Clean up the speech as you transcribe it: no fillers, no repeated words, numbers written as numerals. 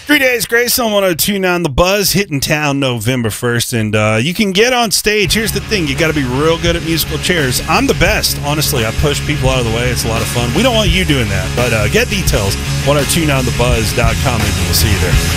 3 Days Grace on 102.9 The Buzz, hitting town November 1st, and you can get on stage. Here's the thing, you got to be real good at musical chairs. I'm the best, honestly. I push people out of the way. It's a lot of fun. We don't want you doing that, but get details, 1029thebuzz.com, and we'll see you there.